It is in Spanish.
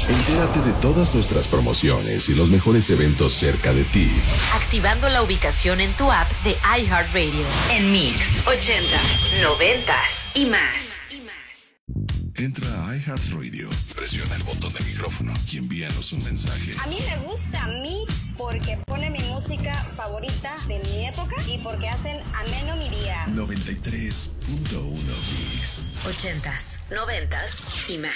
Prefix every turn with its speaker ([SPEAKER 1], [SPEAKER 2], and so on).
[SPEAKER 1] Entérate de todas nuestras promociones y los mejores eventos cerca de ti,
[SPEAKER 2] activando la ubicación en tu app de iHeartRadio. En Mix 80s, 90s y más.
[SPEAKER 1] Entra a iHeartRadio, presiona el botón de micrófono y envíanos un mensaje.
[SPEAKER 3] A mí me gusta Mix porque pone mi música favorita de mi época y porque hacen ameno mi día.
[SPEAKER 1] 93.1 Mix.
[SPEAKER 2] 80s, 90s y más.